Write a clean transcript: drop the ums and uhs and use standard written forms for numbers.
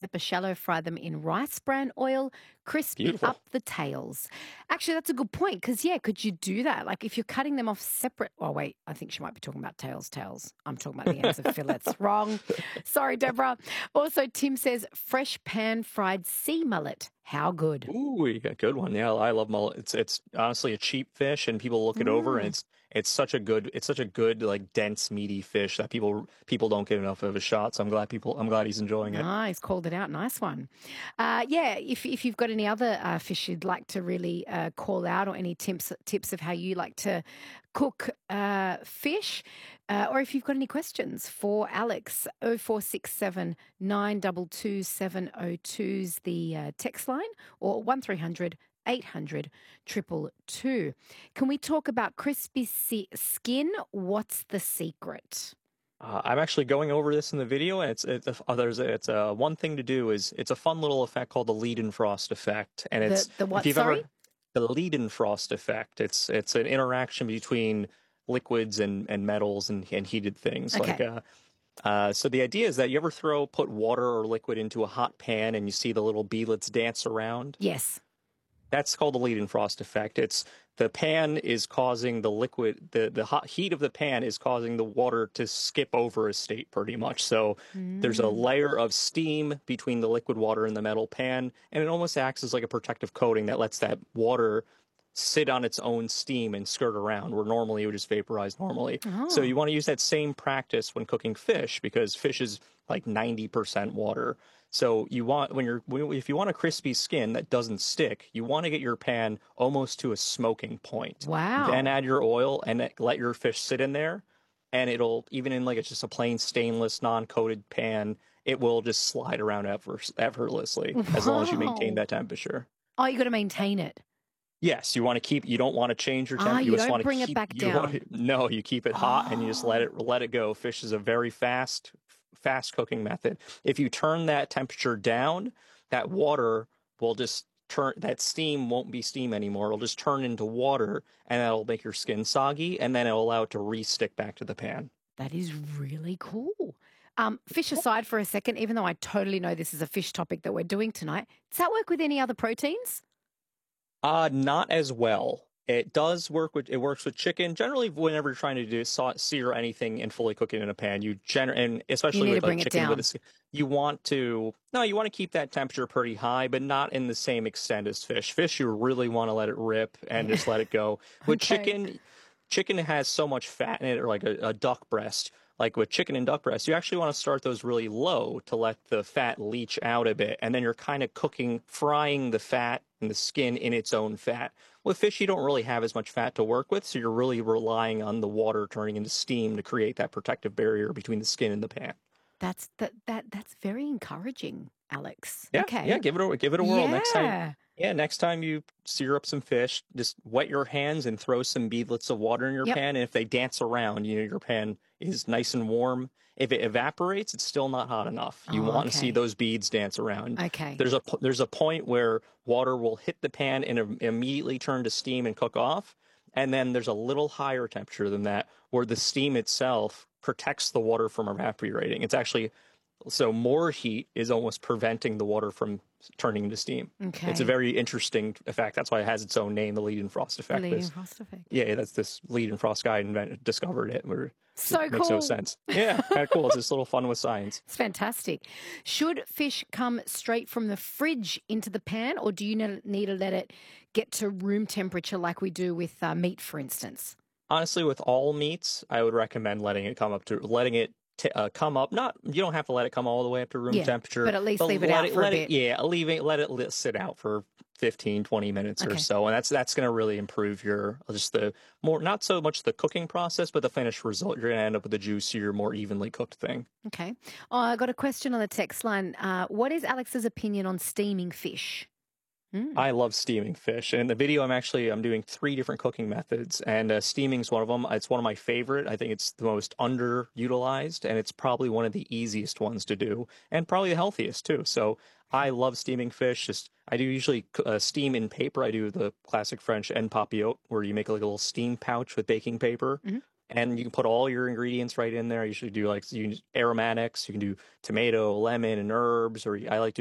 snapper shallow fry them in rice bran oil, crisping Beautiful. up the tails. Actually, that's a good point because, yeah, could you do that? Like if you're cutting them off separate. Oh, wait, I think she might be talking about tails. I'm talking about the ends of fillets. Wrong. Sorry, Deborah. Also, Tim says fresh pan fried sea mullet. How good? Ooh, you got a good one. Yeah, I love mullet. It's honestly a cheap fish, and people look it over, and Mm. it's such a good like dense meaty fish that people don't get enough of a shot. So I'm glad he's enjoying it. Nice, called it out. Nice one. Yeah, if you've got any other fish you'd like to really call out, or any tips of how you like to cook fish, or if you've got any questions for Alex, 0467 922 702's the text line, or 1300 800 222. Can we talk about crispy skin? What's the secret? I'm actually going over this in the video, and it's a one thing to do is it's a fun little effect called the Leidenfrost effect, and it's The if what? you've Sorry. ever the Leidenfrost effect. It's an interaction between liquids and metals and heated things Okay. so the idea is that you ever put water or liquid into a hot pan and you see the little beadlets dance around. Yes. That's called the Leidenfrost effect. It's the pan is causing the liquid, the hot heat of the pan is causing the water to skip over a state pretty much. So there's a Mm. layer of steam between the liquid water and the metal pan, and it almost acts as like a protective coating that lets that water sit on its own steam and skirt around where normally it would just vaporize normally. So Oh, you want to use that same practice when cooking fish because fish is like 90% water. So you want if you want a crispy skin that doesn't stick, you want to get your pan almost to a smoking point. Then wow. add your oil and let your fish sit in there, and it'll even in like it's just a plain stainless non-coated pan, it will just slide around effortlessly as long as you maintain Wow. that temperature. Oh, you gotta maintain it. Yes, you don't want to change your Ah, temp. You you just don't want to bring it keep back down. no, you keep it hot and you just Oh, let it go. Fish is a very fast cooking method. If you turn that temperature down, that water will just turn that steam won't be steam anymore. It'll just turn into water and that'll make your skin soggy and then it'll allow it to re-stick back to the pan. that is really cool. Fish aside for a second, even though I totally know this is a fish topic that we're doing tonight, does that work with any other proteins? Not as well. It works with chicken. Generally, whenever you're trying to sear anything and fully cook it in a pan, and You especially need to with like bring it chicken with down. this, you want to keep that temperature pretty high, but not in the same extent as fish. Fish, you really want to let it rip and Yeah. just let it go. With Okay. chicken has so much fat in it, or like a duck breast. Like with chicken and duck breast, you actually want to start those really low to let the fat leach out a bit, and then you're kind of frying the fat and the skin in its own fat. With fish, you don't really have as much fat to work with, so you're really relying on the water turning into steam to create that protective barrier between the skin and the pan. That's very encouraging, Alex. Yeah, Okay. yeah, give it a whirl. Yeah. Next time you sear up some fish, just wet your hands and throw some beadlets of water in your Yep. pan. And if they dance around, your pan is nice and warm. If it evaporates, it's still not hot enough. You Oh, want to see okay. those beads dance around. Okay. There's a point where water will hit the pan and immediately turn to steam and cook off. And then there's a little higher temperature than that where the steam itself protects the water from evaporating. It's actually so more heat is almost preventing the water from turning into steam. It's a Okay. very interesting effect. That's why it has its own name, the Leidenfrost The effect. leading frost effect. Yeah, that's this Leidenfrost guy discovered it. Where it So makes no cool. sense. Yeah, kind of cool. It's just a little fun with science. It's fantastic. Should fish come straight from the fridge into the pan, or do you need to let it get to room temperature like we do with meat, for instance? Honestly, with all meats, I would recommend letting it come up. Not you don't have to let it come all the way up to room Yeah, temperature, but at least but leave it out for a bit. let it sit out for 15, 20 minutes or Okay. so, and that's going to really improve your just the more not so much the cooking process, but the finished result. You're going to end up with a juicier, more evenly cooked thing. Okay. Oh, I got a question on the text line. What is Alex's opinion on steaming fish? Mm. I love steaming fish, and in the video, I'm doing three different cooking methods, and steaming's one of them. It's one of my favorite. I think it's the most underutilized, and it's probably one of the easiest ones to do, and probably the healthiest too. So I love steaming fish. Just I do usually steam in paper. I do the classic French en papillote, where you make like a little steam pouch with baking paper. Mhm. And you can put all your ingredients right in there. I usually do like you use aromatics. You can do tomato, lemon, and herbs, or I like to